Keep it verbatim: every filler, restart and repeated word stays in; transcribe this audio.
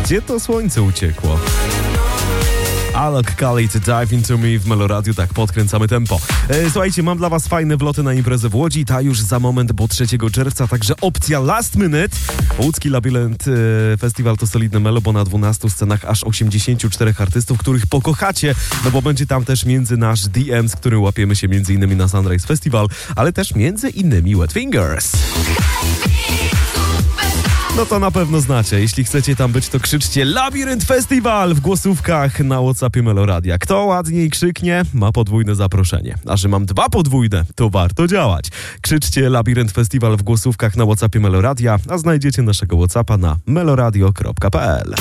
Gdzie to słońce uciekło? Alok Khalid, Dive Into Me w Meloradiu, tak podkręcamy tempo. E, słuchajcie, mam dla was fajne wloty na imprezę w Łodzi, ta już za moment, bo trzeciego czerwca, także opcja last minute. Łódzki Labirynt e, Festiwal to solidne melo, bo na dwunastu scenach aż osiemdziesięciu czterech artystów, których pokochacie, no bo będzie tam też między nasz D M, z którym łapiemy się między innymi na Sunrise Festival, ale też między innymi Wet Fingers. No to na pewno znacie. Jeśli chcecie tam być, to krzyczcie Labirynt Festiwal w głosówkach na WhatsAppie Meloradia. Kto ładniej krzyknie, ma podwójne zaproszenie. A że mam dwa podwójne, to warto działać. Krzyczcie Labirynt Festiwal w głosówkach na WhatsAppie Meloradia, a znajdziecie naszego WhatsAppa na meloradio kropka p l.